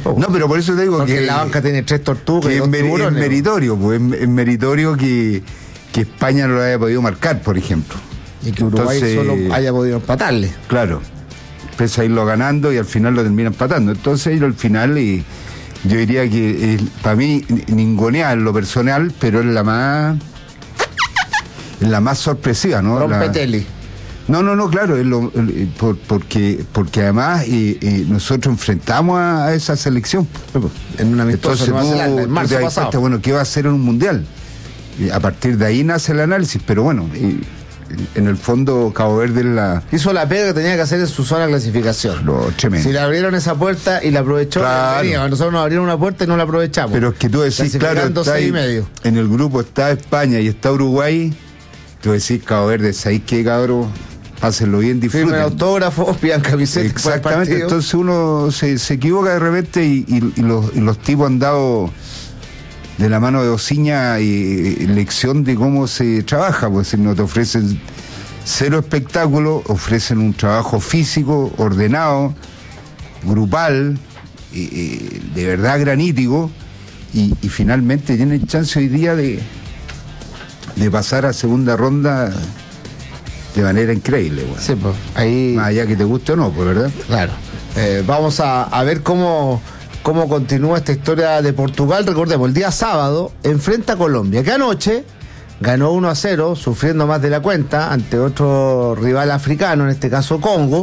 No, pero por eso te digo porque que la banca tiene 3 tortugas y 2 es tiburones. meritorio, pues es meritorio que España no lo haya podido marcar, por ejemplo. Y que Uruguay solo haya podido empatarle. Claro, empieza a irlo ganando y al final lo termina empatando. Entonces ir al final y yo diría que para mí ningunea en lo personal, pero es la más sorpresiva, ¿no? Rompetelli. No, claro, porque además nosotros enfrentamos a esa selección. En una amistosa en Nueva Zelanda, en marzo pasado. Cuenta, bueno, ¿qué va a hacer en un mundial? Y a partir de ahí nace el análisis, pero bueno, en el fondo Cabo Verde hizo la pega que tenía que hacer en su zona de clasificación. Tremendo. Si le abrieron esa puerta y la aprovechó, claro. Nosotros nos abrieron una puerta y no la aprovechamos. Pero es que tú decís, claro, en el grupo está España y está Uruguay, tú decís Cabo Verde, ¿sabéis qué, cabrón? Pásenlo bien, disfruten. Firmen autógrafos, pidan camisetas. Exactamente, entonces uno se equivoca de repente y los tipos han dado de la mano de Osiña lección de cómo se trabaja, pues no te ofrecen cero espectáculo, ofrecen un trabajo físico, ordenado, grupal, de verdad granítico, y finalmente tienen chance hoy día de pasar a segunda ronda de manera increíble. Bueno. Sí, pues ahí... Más allá que te guste o no, pues, ¿verdad? Claro. Vamos a ver cómo continúa esta historia de Portugal. Recordemos, el día sábado enfrenta a Colombia, que anoche ganó 1-0, sufriendo más de la cuenta, ante otro rival africano, en este caso Congo,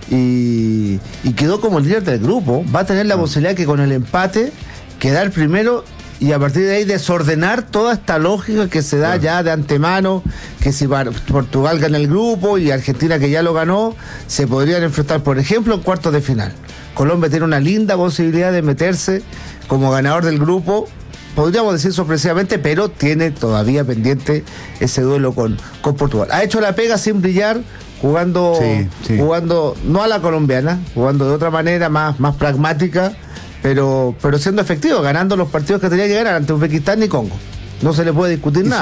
y quedó como el líder del grupo. Va a tener la posibilidad que con el empate quedar primero y a partir de ahí desordenar toda esta lógica que se da ya de antemano, que si Portugal gana el grupo y Argentina, que ya lo ganó, se podrían enfrentar, por ejemplo, en cuartos de final. Colombia tiene una linda posibilidad de meterse como ganador del grupo, podríamos decir sorpresivamente, pero tiene todavía pendiente ese duelo con Portugal. Ha hecho la pega sin brillar, jugando no a la colombiana, jugando de otra manera, más pragmática, pero siendo efectivo, ganando los partidos que tenía que ganar ante Uzbekistán y Congo. No se le puede discutir nada.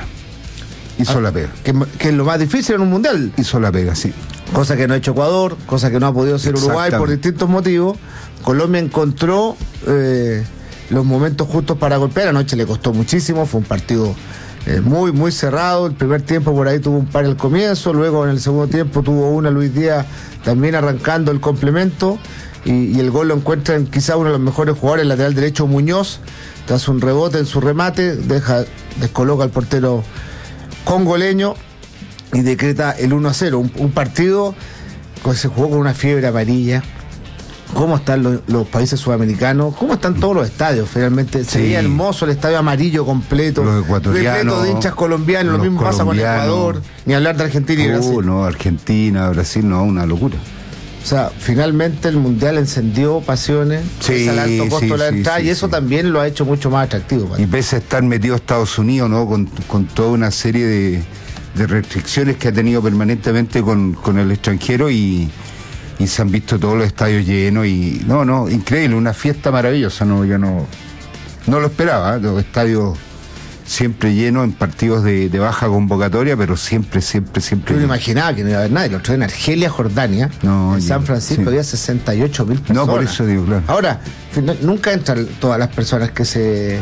Hizo la pega. Que es lo más difícil en un mundial. Hizo la pega, sí. Cosa que no ha hecho Ecuador, cosa que no ha podido hacer Uruguay por distintos motivos. Colombia encontró los momentos justos para golpear. Anoche le costó muchísimo, fue un partido muy, muy cerrado. El primer tiempo por ahí tuvo un par al comienzo, luego en el segundo tiempo tuvo una Luis Díaz también arrancando el complemento. Y el gol lo encuentra en quizá uno de los mejores jugadores, el lateral derecho Muñoz, tras un rebote en su remate, descoloca al portero congoleño y decreta el 1-0. Un partido que se jugó con una fiebre amarilla. ¿Cómo están los países sudamericanos? ¿Cómo están todos los estadios? Finalmente se veía hermoso el estadio amarillo completo, los ecuatorianos, repleto de hinchas colombianos. Lo mismo pasa con Ecuador, ni hablar de Argentina y Brasil. No, Argentina, Brasil, no, una locura. O sea, finalmente el mundial encendió pasiones, es al alto costo de la entrada, y eso también lo ha hecho mucho más atractivo. Y pese a estar metido Estados Unidos, ¿no? Con toda una serie de restricciones que ha tenido permanentemente con el extranjero, y se han visto todos los estadios llenos, y no, increíble, una fiesta maravillosa. Yo no lo esperaba, los estadios siempre llenos en partidos de baja convocatoria, pero siempre. Yo no imaginaba que no iba a haber nadie. Lo otro en Argelia, Jordania, en San Francisco había 68.000 personas. No, por eso digo, claro. Ahora, nunca entran todas las personas que se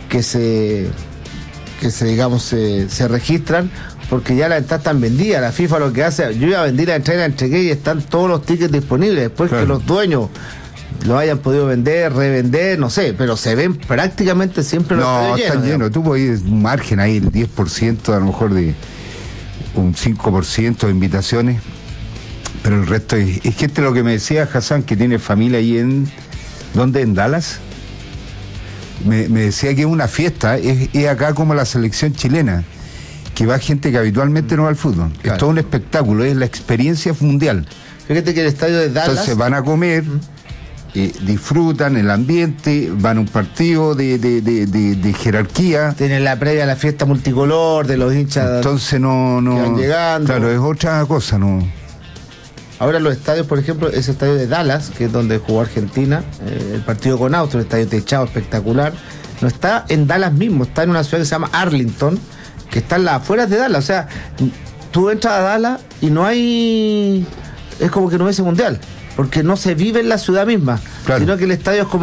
registran, porque ya las entradas están vendidas. La FIFA lo que hace, yo iba a vender la entrada y la entregué y están todos los tickets disponibles. Después que los dueños lo hayan podido vender, revender, no sé, pero se ven prácticamente siempre los estadios llenos. Están llenos. Tú podés un margen ahí, el 10%, a lo mejor de un 5% de invitaciones, pero el resto es gente. Lo que me decía Hassan, que tiene familia ahí en Dallas, me decía que es una fiesta, es acá como la selección chilena, que va gente que habitualmente no va al fútbol. Claro. Es todo un espectáculo, es la experiencia mundial. Fíjate que el estadio de Dallas... Entonces van a comer, disfrutan el ambiente, van a un partido de jerarquía. Tienen la previa a la fiesta multicolor de los hinchas. Entonces no que van llegando. Claro, es otra cosa, ¿no? Ahora los estadios, por ejemplo, ese estadio de Dallas, que es donde jugó Argentina, el partido con Austria, un estadio techado espectacular, no está en Dallas mismo, está en una ciudad que se llama Arlington, que está en las afueras de Dallas. O sea, tú entras a Dallas y no hay... Es como que no hubiese mundial, porque no se vive en la ciudad misma, sino que el estadio es como